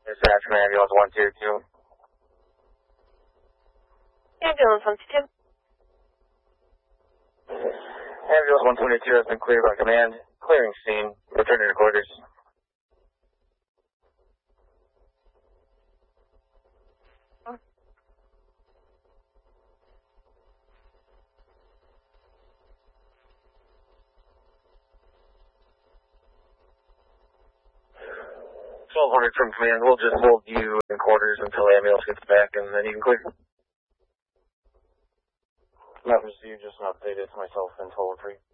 Dispatch from Ambulance 122. Ambulance 122. Ambulance 122 has been cleared by command. Clearing scene. Returning to quarters. Ordered from command. We'll just hold you in quarters until the ambulance gets back, and then you can clear. Message to you, just an update. It's myself and toll free.